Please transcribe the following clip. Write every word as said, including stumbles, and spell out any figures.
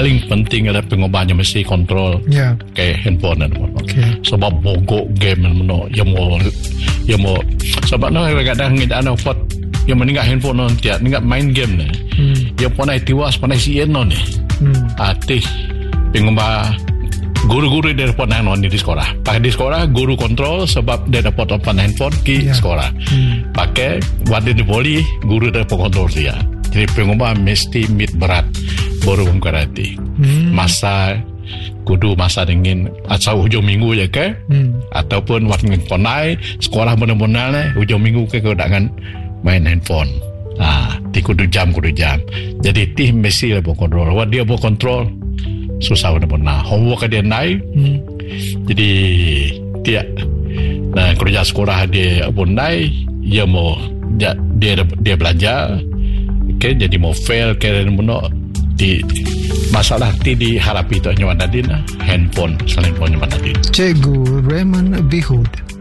paling penting adalah pengubahnya mesti kontrol yeah. ke handphone dan okay. sebab bogok game no yang mau yang mau sebab no kadang kita ada pot yang meninggal handphone no tiap ninggal main game ni hmm. yang pernah tiwas pernah sien no ni hmm. ati pengubah guru-guru dia dapat nang di sekolah pakai di sekolah guru kontrol sebab dia dapat open handphone di yeah. sekolah hmm. pakai wadah di poli guru dapat kontrol dia. Jadi pengubah mesti mit berat baru mengkarati hmm. masa kudu masa dingin asal hujung minggu je ke hmm. ataupun waktu konai sekolah benar-benar hujung minggu ke kedatangan main handphone ah ti kudu jam kudu jam jadi ti mesti lah kontrol wah dia boleh kontrol susah benar-benar homework dia naik hmm. jadi dia nah kerja sekolah dia pun naik dia mau dia dia, dia belajar okay, jadi mau fail ke benar di masalah ti diharapi tu hanya wadadin handphone selain handphone wadadin. Cikgu Raymond Bihud.